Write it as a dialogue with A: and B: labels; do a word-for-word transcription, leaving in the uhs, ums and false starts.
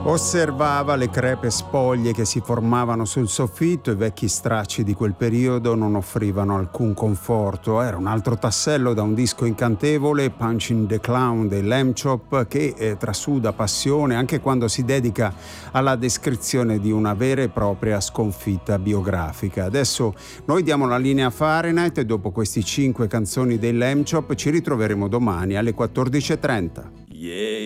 A: Osservava le crepe spoglie che si formavano sul soffitto. I vecchi stracci di quel periodo non offrivano alcun conforto. Era un altro tassello da un disco incantevole, Punching the Clown dei Lamb Chop, che eh, trasuda passione anche quando si dedica alla descrizione di una vera e propria sconfitta biografica. Adesso noi diamo la linea a Fahrenheit e dopo questi cinque canzoni dei Lamb Chop ci ritroveremo domani alle quattordici e trenta.